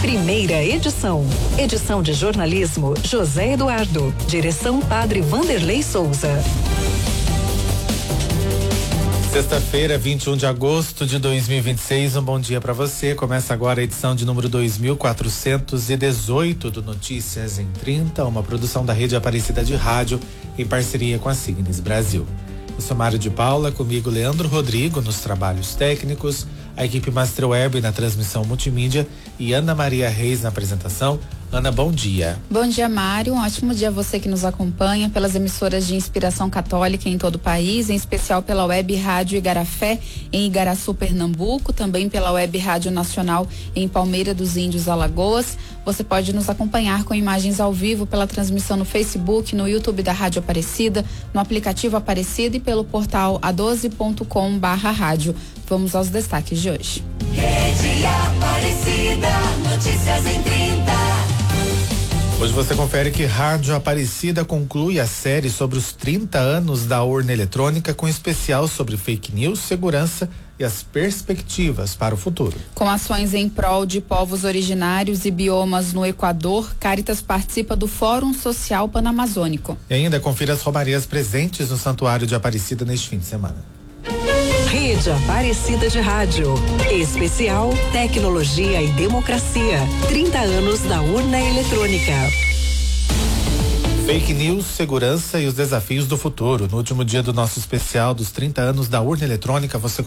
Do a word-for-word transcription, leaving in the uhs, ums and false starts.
Primeira edição. Edição de jornalismo José Eduardo. Direção Padre Vanderlei Souza. Sexta-feira, vinte e um de agosto de dois mil e vinte e seis, um bom dia para você. Começa agora a edição de número dois mil quatrocentos e dezoito do Notícias em trinta, uma produção da Rede Aparecida de Rádio em parceria com a Signes Brasil. Eu sou Mário de Paula, comigo Leandro Rodrigo nos trabalhos técnicos, a equipe Master Web na transmissão multimídia e Ana Maria Reis na apresentação. Ana, bom dia. Bom dia, Mário. Um ótimo dia a você que nos acompanha pelas emissoras de inspiração católica em todo o país, em especial pela Web Rádio Igarafé, em Igaraçu, Pernambuco, também pela Web Rádio Nacional em Palmeira dos Índios, Alagoas. Você pode nos acompanhar com imagens ao vivo pela transmissão no Facebook, no YouTube da Rádio Aparecida, no aplicativo Aparecida e pelo portal a doze ponto com barra rádio. Vamos aos destaques de hoje. Rede Aparecida, notícias em trinta. Hoje você confere que Rádio Aparecida conclui a série sobre os trinta anos da urna eletrônica, com especial sobre fake news, segurança e as perspectivas para o futuro. Com ações em prol de povos originários e biomas no Equador, Caritas participa do Fórum Social Panamazônico. E ainda confira as romarias presentes no Santuário de Aparecida neste fim de semana. Rede Aparecida de Rádio. Especial Tecnologia e Democracia. trinta anos da urna eletrônica. Fake news, segurança e os desafios do futuro. No último dia do nosso especial dos trinta anos da urna eletrônica, você